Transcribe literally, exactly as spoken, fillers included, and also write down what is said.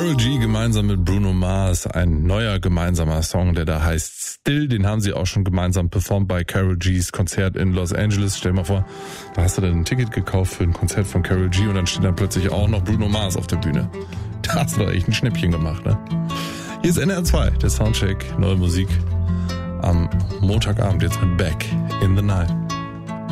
Karol G gemeinsam mit Bruno Mars, ein neuer gemeinsamer Song, der da heißt Still. Den haben sie auch schon gemeinsam performt bei Karol Gs Konzert in Los Angeles. Stell dir mal vor, da hast du dann ein Ticket gekauft für ein Konzert von Karol G und dann steht dann plötzlich auch noch Bruno Mars auf der Bühne. Da hast du doch echt ein Schnäppchen gemacht, ne? Hier ist N R zwei, der Soundcheck, neue Musik am Montagabend, jetzt mit Back in the Night.